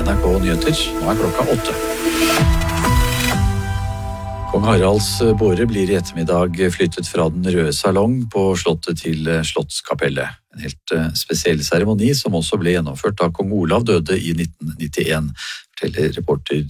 NRK Nyheter. Nå klokka 8. Kong Haralds båre blir i ettermiddag flyttet fra den røde salong på slottet til Slottskapellet. En helt spesiell seremoni som også ble gjennomført da kong Olav døde i 1991, forteller reporter